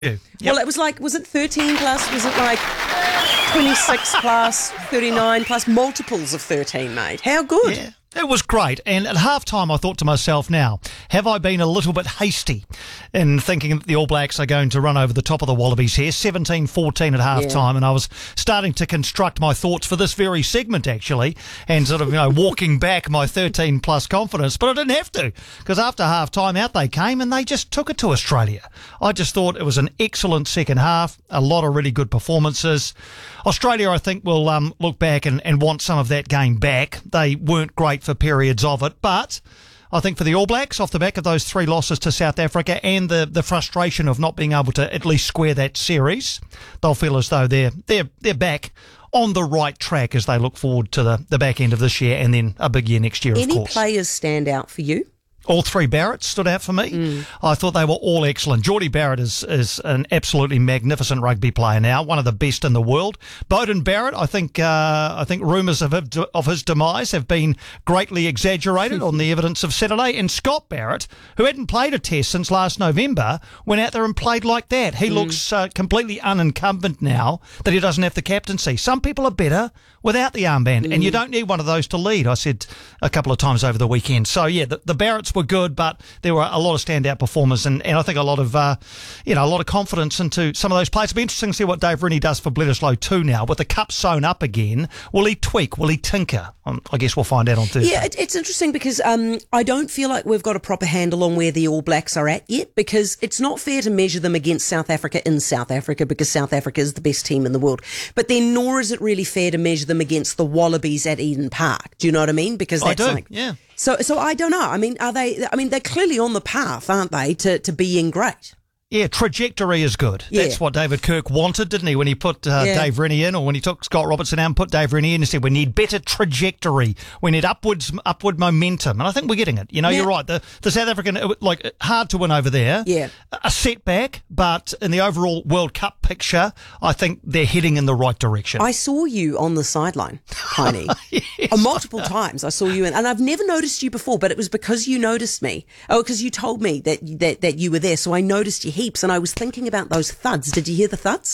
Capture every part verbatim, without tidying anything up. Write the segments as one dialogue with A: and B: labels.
A: Yep.
B: Well, it was like, was it thirteen plus? Was it like twenty-six plus, thirty-nine plus, multiples of thirteen, mate? How good?
A: Yeah. It was great, and at halftime I thought to myself, now, have I been a little bit hasty in thinking that the All Blacks are going to run over the top of the Wallabies here, seventeen fourteen at halftime, yeah. And I was starting to construct my thoughts for this very segment, actually, and sort of, you know, walking back my thirteen plus confidence, but I didn't have to, because after halftime out they came and they just took it to Australia. I just thought it was an excellent second half, a lot of really good performances. Australia, I think, will um, look back and, and want some of that game back. They weren't great for periods of it, but I think for the All Blacks, off the back of those three losses to South Africa and the, the frustration of not being able to at least square that series, they'll feel as though they're they're they're back on the right track as they look forward to the, the back end of this year and then a big year next year, of
B: Any
A: course.
B: players stand out for you?
A: All three Barretts stood out for me. Mm. I thought they were all excellent. Geordie Barrett is, is an absolutely magnificent rugby player now, one of the best in the world. Beauden Barrett, I think uh, I think rumours of, of his demise have been greatly exaggerated on the evidence of Saturday. And Scott Barrett, who hadn't played a test since last November, went out there and played like that. He mm. looks uh, completely unincumbent now that he doesn't have the captaincy. Some people are better without the armband, mm. and you don't need one of those to lead, I said a couple of times over the weekend. So, yeah, the, the Barretts were good, but there were a lot of standout performers, and, and I think a lot of uh, you know a lot of confidence into some of those players. It'll be interesting to see what Dave Rennie does for Bledisloe too now. With the cup sewn up again, will he tweak? Will he tinker? Um, I guess we'll find out on Thursday.
B: Yeah, it, it's interesting because um, I don't feel like we've got a proper handle on where the All Blacks are at yet, because it's not fair to measure them against South Africa in South Africa, because South Africa is the best team in the world. But then nor is it really fair to measure them against the Wallabies at Eden Park. Do you know what I mean? Because that's
A: I do,
B: like,
A: yeah.
B: So, so I don't know. I mean, are they? I mean, they're clearly on the path, aren't they, to, to being great?
A: Yeah, trajectory is good.
B: Yeah.
A: That's what David Kirk wanted, didn't he, when he put uh, yeah. Dave Rennie in, or when he took Scott Robertson out and put Dave Rennie in and said, we need better trajectory. We need upwards, upward momentum. And I think we're getting it. You know, yeah. you're right. The, the South African, like, hard to win over there.
B: Yeah.
A: A setback, but in the overall World Cup picture, I think they're heading in the right direction.
B: I saw you on the sideline, Piney.
A: Yes.
B: uh, multiple times I saw you, in, and I've never noticed you before, but it was because you noticed me. Oh, because you told me that, that, that you were there, so I noticed you heaps, and I was thinking about those thuds. Did you hear the thuds?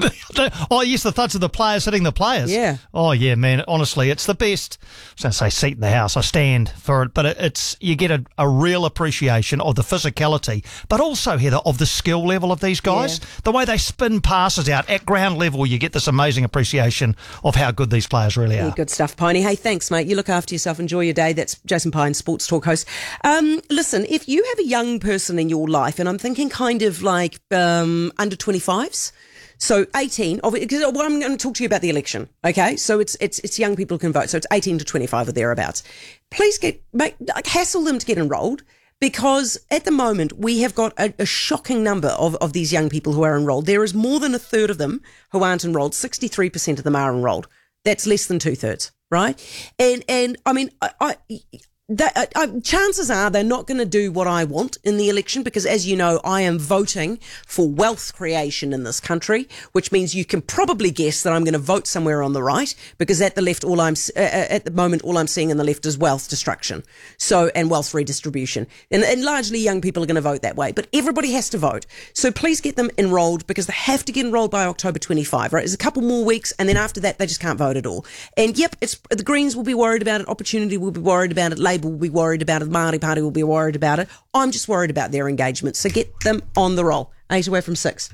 A: Oh, yes, the thuds of the players hitting the players.
B: Yeah.
A: Oh, yeah, man. Honestly, it's the best. I was going to say seat in the house. I stand for it, but it, it's you get a, a real appreciation of the physicality, but also, Heather, of the skill level of these guys. Yeah. The way they spin passes out at ground level, you get this amazing appreciation of how good these players really are.
B: Yeah, good stuff, Piney. Hey, thanks, mate. You look after yourself. Enjoy your day. That's Jason Pine, Sports Talk host. Um, listen, if you have a young person in your life, and I'm thinking kind of like um, under twenty-fives, so eighteen, because well, I'm going to talk to you about the election, okay? So it's it's it's young people who can vote, so it's eighteen to twenty-five or thereabouts. Please get make like, hassle them to get enrolled, because at the moment we have got a, a shocking number of, of these young people who are enrolled. There is more than a third of them who aren't enrolled. sixty-three percent of them are enrolled. That's less than two thirds, right? And and I mean, I. I That, uh, uh, chances are they're not going to do what I want in the election, because, as you know, I am voting for wealth creation in this country, which means you can probably guess that I'm going to vote somewhere on the right, because at the left, all I'm uh, at the moment, all I'm seeing in the left is wealth destruction, so and wealth redistribution, and, and largely young people are going to vote that way. But everybody has to vote, so please get them enrolled, because they have to get enrolled by October twenty-fifth. Right, there's a couple more weeks, and then after that, they just can't vote at all. And yep, it's the Greens will be worried about it, Opportunity will be worried about it, Labour will be worried about it, Māori Party will be worried about it. I'm just worried about their engagement. So get them on the roll. Eight away from six.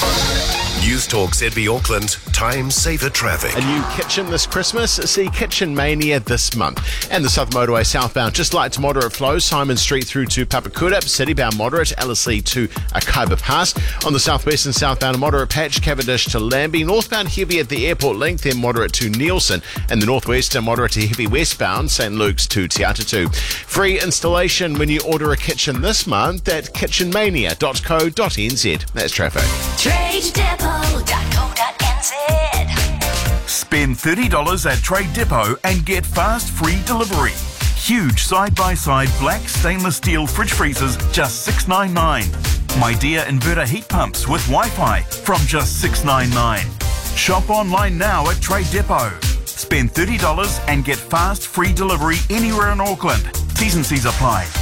C: News Talk Z B Auckland, time saver traffic.
D: A new kitchen this Christmas. See Kitchen Mania this month. And the South Motorway southbound, just light to moderate flow. Simon Street through to Papakura. Citybound moderate. Ellerslie to Akaiba Pass. On the southwest and southbound, a moderate patch. Cavendish to Lambie. Northbound heavy at the airport link, then moderate to Nielsen. And the northwest, a moderate to heavy westbound, St Luke's to Te Atatu. Free installation when you order a kitchen this month at kitchen mania dot co dot n z. That's traffic.
E: Trade Depot.
F: Spend thirty dollars at Trade Depot and get fast free delivery. Huge side-by-side black stainless steel fridge freezers, just six dollars ninety-nine. My Dear inverter heat pumps with Wi-Fi from just six dollars ninety-nine. Shop online now at Trade Depot. Spend thirty dollars and get fast free delivery anywhere in Auckland. T's and C's apply.